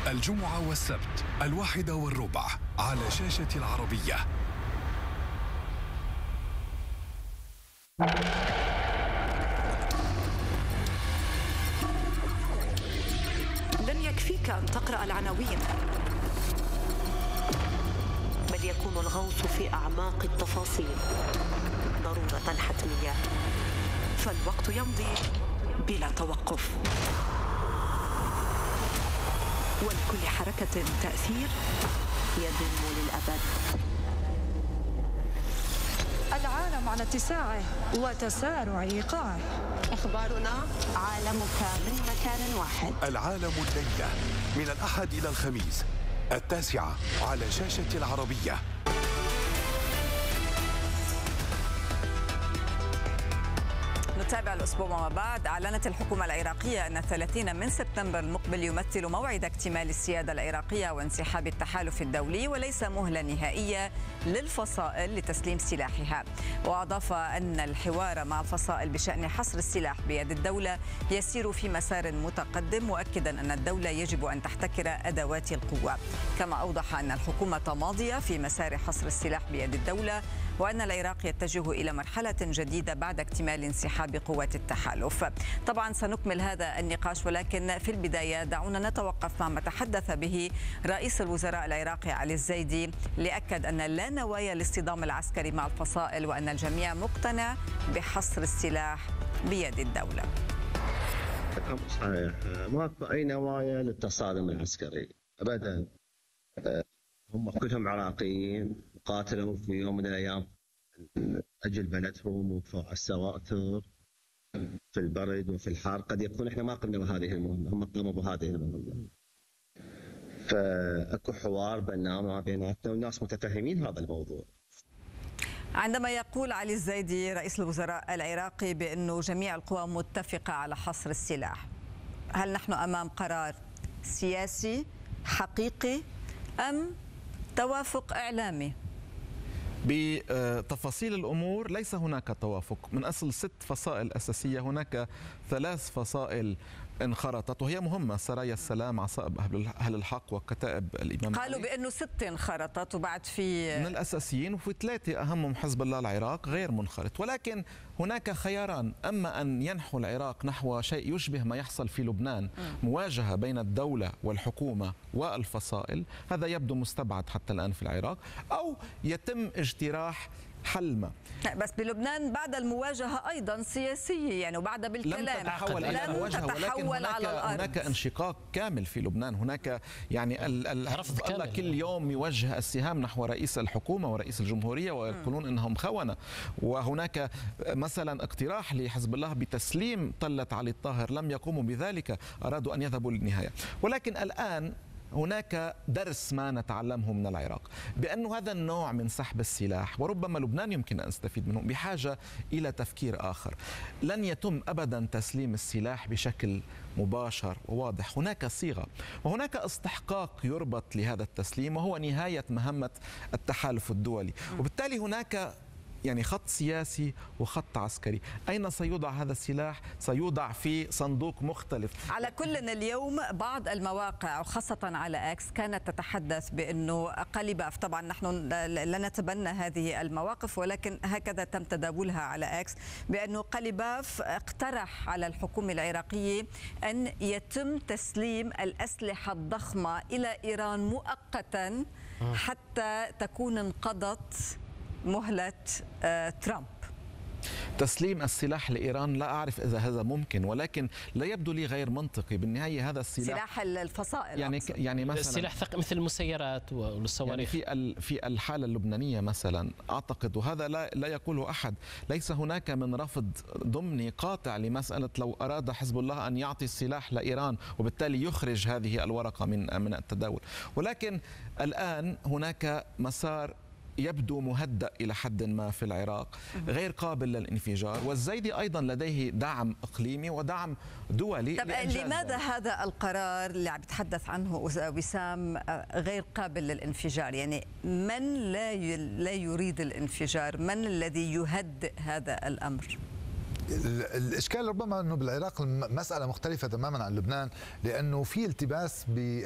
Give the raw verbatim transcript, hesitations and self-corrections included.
الجمعة والسبت الواحدة والربع على شاشة العربية. لن يكفيك أن تقرأ العناوين، بل يكون الغوص في أعماق التفاصيل ضرورة حتمية، فالوقت يمضي بلا توقف، ولكل حركة تأثير يدوم للأبد. العالم على اتساعه وتسارع إيقاعه. أخبارنا عالمك من مكان واحد. العالم الليلة من الأحد إلى الخميس التاسعة على شاشة العربية. نتابع الأسبوع وما بعد. أعلنت الحكومة العراقية أن الثلاثين من سبتمبر المقبل يمثل موعد اكتمال السيادة العراقية وانسحاب التحالف الدولي، وليس مهلة نهائية للفصائل لتسليم سلاحها. وأضاف أن الحوار مع الفصائل بشأن حصر السلاح بيد الدولة يسير في مسار متقدم، مؤكدا أن الدولة يجب أن تحتكر أدوات القوة. كما أوضح أن الحكومة ماضية في مسار حصر السلاح بيد الدولة، وأن العراق يتجه إلى مرحلة جديدة بعد اكتمال انسحاب بقوة التحالف. طبعا سنكمل هذا النقاش، ولكن في البداية دعونا نتوقف مع ما تحدث به رئيس الوزراء العراقي علي الزيدي، لأكد أن لا نوايا الاصطدام العسكري مع الفصائل، وأن الجميع مقتنع بحصر السلاح بيد الدولة. صحيح، ماكو أي نوايا للتصادم العسكري أبدا. هم كلهم عراقيين قاتلوا في يوم من الأيام أجل بلدهم وفوق السواطر في البرد وفي الحار. قد يكون احنا ما قمنا بهذه المهمة، هم قاموا بهذه المهمة. فاكو حوار بيننا وما بيناتنا والناس متفهمين هذا الموضوع. عندما يقول علي الزيدي رئيس الوزراء العراقي بأنه جميع القوى متفقة على حصر السلاح، هل نحن أمام قرار سياسي حقيقي أم توافق إعلامي؟ بتفاصيل الأمور ليس هناك توافق. من أصل ست فصائل أساسية هناك ثلاث فصائل انخرطت، وهي مهمة: سرايا السلام، عصائب أهل الحق، وكتائب الإمام. قالوا بأنه ست انخرطت وبعد في من الأساسيين، وفي ثلاثة أهمهم حزب الله العراق غير منخرط. ولكن هناك خياران: أما أن ينحو العراق نحو شيء يشبه ما يحصل في لبنان، مواجهة بين الدولة والحكومة والفصائل، هذا يبدو مستبعد حتى الآن في العراق، أو يتم اجتراح حل ما. بس بلبنان بعد المواجهة أيضا سياسية، يعني وبعد بالكلام لم تتحول إلى مواجهة، ولكن هناك, هناك انشقاق كامل في لبنان. هناك يعني الله كل يوم يوجه السهام نحو رئيس الحكومة ورئيس الجمهورية ويقولون إنهم خونة. وهناك مثلا اقتراح لحزب الله بتسليم طلة علي الطاهر، لم يقوموا بذلك، أرادوا أن يذهبوا للنهاية. ولكن الآن هناك درس ما نتعلمه من العراق، بأن هذا النوع من سحب السلاح، وربما لبنان يمكن أن يستفيد منه، بحاجة إلى تفكير آخر. لن يتم أبدا تسليم السلاح بشكل مباشر وواضح. هناك صيغة وهناك استحقاق يربط لهذا التسليم، وهو نهاية مهمة التحالف الدولي. وبالتالي هناك يعني خط سياسي وخط عسكري. أين سيوضع هذا السلاح؟ سيوضع في صندوق مختلف. على كل اليوم بعض المواقع وخاصة على اكس كانت تتحدث بأنه قليباف، طبعا نحن لا نتبنى هذه المواقف، ولكن هكذا تم تداولها على اكس، بأنه قليباف اقترح على الحكومة العراقية أن يتم تسليم الأسلحة الضخمة إلى إيران مؤقتا حتى تكون انقضت مهلة ترامب. تسليم السلاح لإيران لا أعرف إذا هذا ممكن، ولكن لا يبدو لي غير منطقي. بالنهاية هذا السلاح سلاح الفصائل يعني أقصد. يعني مثلا السلاح مثل المسيرات والصواريخ. يعني في في الحالة اللبنانية مثلا أعتقد، وهذا لا لا يقوله أحد، ليس هناك من رفض ضمني قاطع لمسألة لو أراد حزب الله أن يعطي السلاح لإيران وبالتالي يخرج هذه الورقة من من التداول. ولكن الآن هناك مسار يبدو مهدأ إلى حد ما في العراق، غير قابل للانفجار، والزيدي أيضا لديه دعم إقليمي ودعم دولي. طب لماذا هذا القرار اللي عم يتحدث عنه وسام غير قابل للانفجار؟ يعني من لا لا يريد الانفجار؟ من الذي يهدئ هذا الأمر؟ الإشكال ربما أنه بالعراق المسألة مختلفة تماما عن لبنان، لأنه في التباس ب